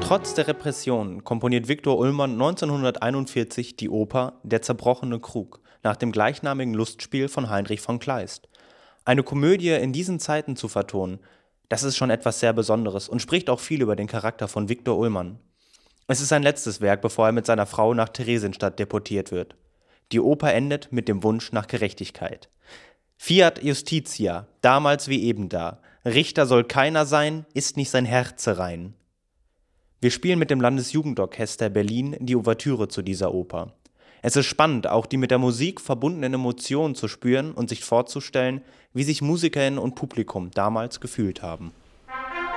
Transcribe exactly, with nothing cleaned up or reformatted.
Trotz der Repression komponiert Viktor Ullmann neunzehnhunderteinundvierzig die Oper Der zerbrochene Krug nach dem gleichnamigen Lustspiel von Heinrich von Kleist. Eine Komödie in diesen Zeiten zu vertonen, das ist schon etwas sehr Besonderes und spricht auch viel über den Charakter von Viktor Ullmann. Es ist sein letztes Werk, bevor er mit seiner Frau nach Theresienstadt deportiert wird. Die Oper endet mit dem Wunsch nach Gerechtigkeit. Fiat Justitia, damals wie eben da. Richter soll keiner sein, ist nicht sein Herze rein. Wir spielen mit dem Landesjugendorchester Berlin die Ouvertüre zu dieser Oper. Es ist spannend, auch die mit der Musik verbundenen Emotionen zu spüren und sich vorzustellen, wie sich MusikerInnen und Publikum damals gefühlt haben.